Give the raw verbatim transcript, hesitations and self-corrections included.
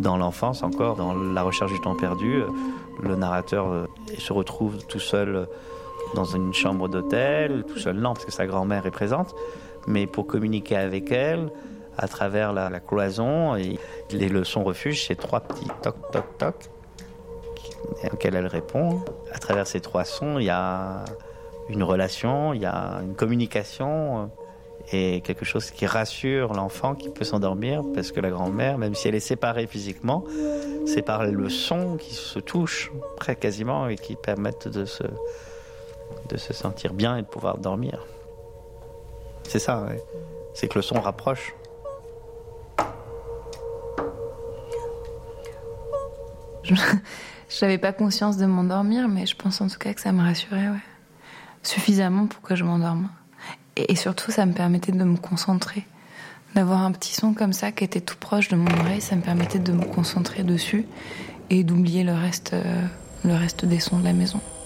Dans l'enfance encore, dans La recherche du temps perdu, le narrateur se retrouve tout seul dans une chambre d'hôtel, tout seul non parce que sa grand-mère est présente, mais pour communiquer avec elle à travers la, la cloison, et les leçons refuge, c'est trois petits toc toc toc auxquels elle répond. À travers ces trois sons, il y a une relation, il y a une communication et quelque chose qui rassure l'enfant qui peut s'endormir parce que la grand-mère, même si elle est séparée physiquement, c'est par le son qui se touche près quasiment et qui permettent de se de se sentir bien et de pouvoir dormir. C'est ça, ouais. C'est que le son rapproche. Je n'avais pas conscience de m'endormir, mais je pense en tout cas que ça me rassurait, ouais. Suffisamment pour que je m'endorme. Et, et surtout, ça me permettait de me concentrer. D'avoir un petit son comme ça qui était tout proche de mon oreille, ça me permettait de me concentrer dessus et d'oublier le reste, euh, le reste des sons de la maison.